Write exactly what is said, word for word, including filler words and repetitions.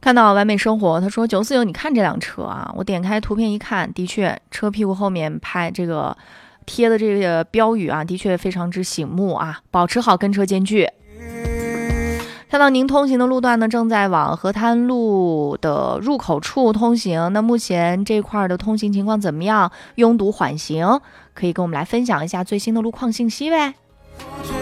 看到完美生活，他说九四九，你看这辆车啊，我点开图片一看，的确车屁股后面拍这个贴的这个标语啊，的确非常之醒目啊，保持好跟车间距。看到您通行的路段呢，正在往河滩路的入口处通行，那目前这块的通行情况怎么样？拥堵缓行，可以跟我们来分享一下最新的路况信息呗。